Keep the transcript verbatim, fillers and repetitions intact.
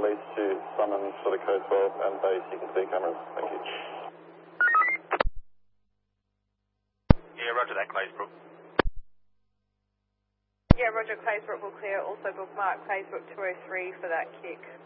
release to summon for the code twelve and base. You can see cameras. Thank you. Yeah, roger that, Claysbrook. Yeah, roger, Claysbrook will clear. Also bookmark Claysbrook two oh three for that kick.